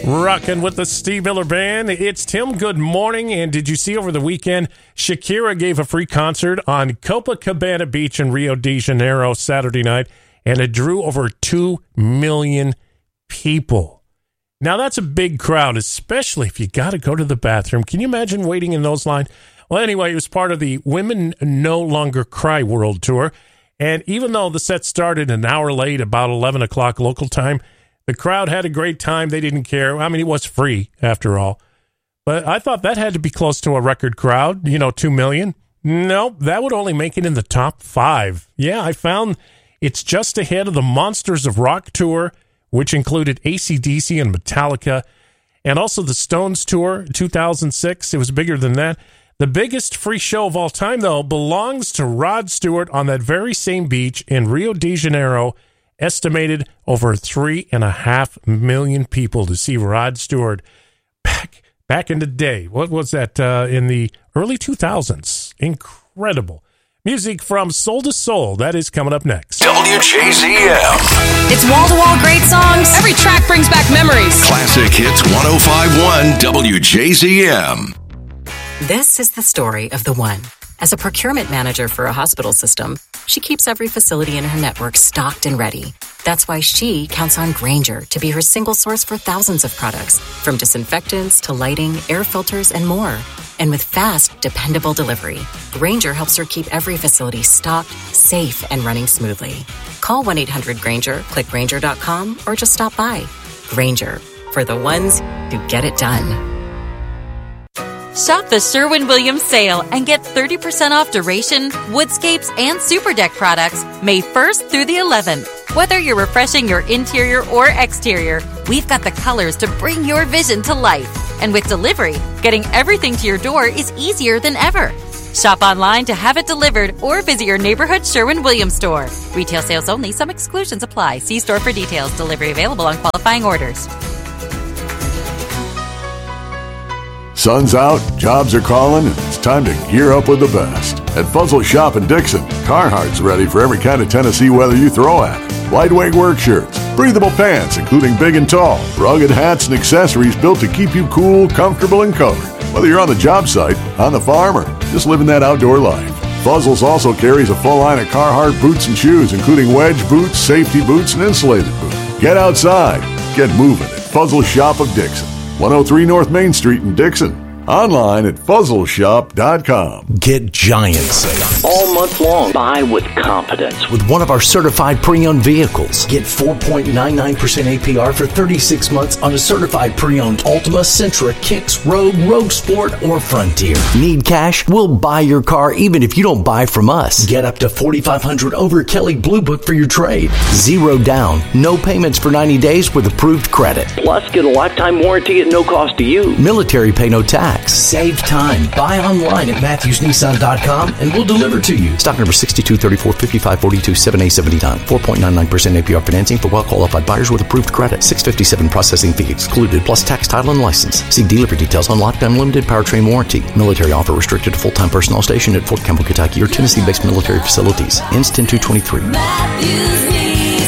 Rocking with the Steve Miller Band. It's Tim. Good morning. And did you see over the weekend, Shakira gave a free concert on Copacabana Beach in Rio de Janeiro Saturday night, and it drew over 2 million people. Now, that's a big crowd, especially if you got to go to the bathroom. Can you imagine waiting in those lines? Well, anyway, it was part of the Women No Longer Cry World Tour. And even though the set started an hour late, about 11 o'clock local time, the crowd had a great time. They didn't care. I mean, it was free, after all. But I thought that had to be close to a record crowd, 2 million. No, that would only make it in the top 5. Yeah, I found it's just ahead of the Monsters of Rock tour, which included AC/DC and Metallica, and also the Stones tour, 2006. It was bigger than that. The biggest free show of all time, though, belongs to Rod Stewart on that very same beach in Rio de Janeiro. Estimated over 3.5 million people to see Rod Stewart back in the day. What was that? In the early 2000s. Incredible. Music from Soul to Soul. That is coming up next. WJZM. It's wall-to-wall great songs. Every track brings back memories. Classic Hits 105.1 WJZM. This is the story of the one. As a procurement manager for a hospital system, she keeps every facility in her network stocked and ready. That's why she counts on Grainger to be her single source for thousands of products, from disinfectants to lighting, air filters, and more. And with fast, dependable delivery, Grainger helps her keep every facility stocked, safe, and running smoothly. Call 1-800-GRAINGER, click Grainger.com, or just stop by. Grainger, for the ones who get it done. Shop the Sherwin-Williams sale and get 30% off Duration, Woodscapes, and Super Deck products May 1st through the 11th. Whether you're refreshing your interior or exterior, we've got the colors to bring your vision to life. And with delivery, getting everything to your door is easier than ever. Shop online to have it delivered or visit your neighborhood Sherwin-Williams store. Retail sales only. Some exclusions apply. See store for details. Delivery available on qualifying orders. Sun's out, jobs are calling, and it's time to gear up with the best. At Fuzzle Shop in Dixon, Carhartt's ready for every kind of Tennessee weather you throw at it. Lightweight work shirts, breathable pants, including big and tall, rugged hats and accessories built to keep you cool, comfortable, and covered. Whether you're on the job site, on the farm, or just living that outdoor life. Fuzzles also carries a full line of Carhartt boots and shoes, including wedge boots, safety boots, and insulated boots. Get outside, get moving at Fuzzle Shop of Dixon. 103 North Main Street in Dixon. Online at fuzzleshop.com. Get giant sales all month long. Buy with confidence with one of our certified pre-owned vehicles. Get 4.99% APR for 36 months on a certified pre-owned Altima, Sentra, Kicks, Rogue Sport, or Frontier. Need cash? We'll buy your car even if you don't buy from us. Get up to $4,500 over Kelley Blue Book for your trade. Zero down, no payments for 90 days with approved credit. Plus, get a lifetime warranty at no cost to you. Military pay no tax. Save time. Buy online at MatthewsNissan.com and we'll deliver to you. Stock number 62345542 7A79. 4.99% APR financing for well-qualified buyers with approved credit. $657 processing fee excluded, plus tax, title, and license. See dealer for details on lockdown limited powertrain warranty. Military offer restricted to full-time personnel stationed at Fort Campbell, Kentucky or Tennessee-based military facilities. Ends 10/2/23.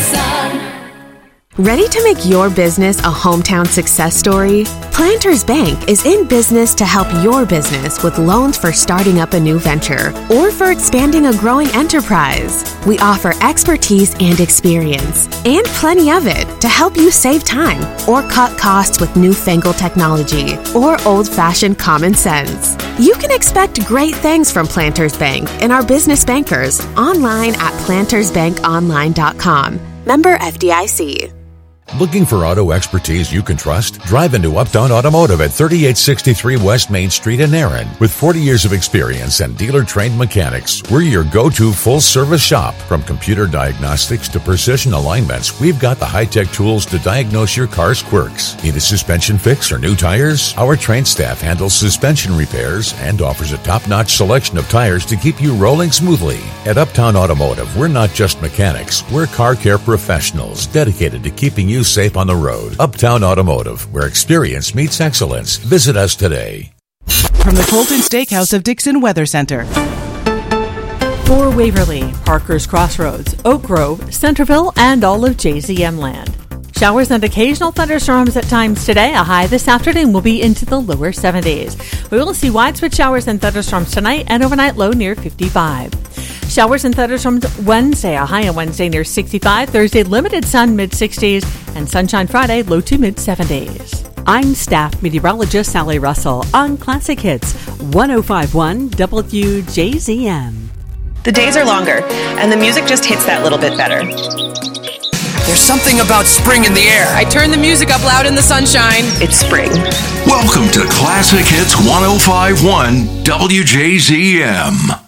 Ready to make your business a hometown success story? Planters Bank is in business to help your business with loans for starting up a new venture or for expanding a growing enterprise. We offer expertise and experience, and plenty of it, to help you save time or cut costs with newfangled technology or old-fashioned common sense. You can expect great things from Planters Bank and our business bankers online at plantersbankonline.com. Member FDIC. Looking for auto expertise you can trust? Drive into Uptown Automotive at 3863 West Main Street in Erin. With 40 years of experience and dealer-trained mechanics, we're your go-to full-service shop. From computer diagnostics to precision alignments, we've got the high-tech tools to diagnose your car's quirks. Need a suspension fix or new tires? Our trained staff handles suspension repairs and offers a top-notch selection of tires to keep you rolling smoothly. At Uptown Automotive, we're not just mechanics. We're car care professionals dedicated to keeping you safe on the road. Uptown Automotive, where experience meets excellence. Visit us today. From the Colton Steakhouse of Dixon Weather Center. For Waverly, Parker's Crossroads, Oak Grove, Centerville, and all of JZM land. Showers and occasional thunderstorms at times today. A high this afternoon will be into the lower 70s. We will see widespread showers and thunderstorms tonight and overnight low near 55. Showers and thunderstorms Wednesday. A high on Wednesday near 65. Thursday, limited sun, mid-60s. And sunshine Friday, low to mid-70s. I'm staff meteorologist Sally Russell on Classic Hits 105.1 WJZM. The days are longer, and the music just hits that little bit better. There's something about spring in the air. I turn the music up loud in the sunshine. It's spring. Welcome to Classic Hits 105.1 WJZM.